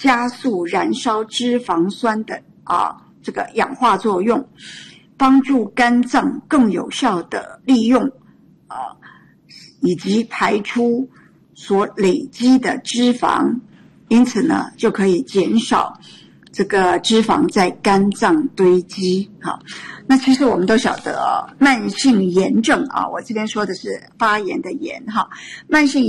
加速燃烧脂肪酸的这个氧化作用，帮助肝脏更有效的利用以及排出所累积的脂肪，因此呢就可以减少这个脂肪在肝脏堆积。好，那其实我们都晓得慢性炎症我这边说的是发炎的炎慢性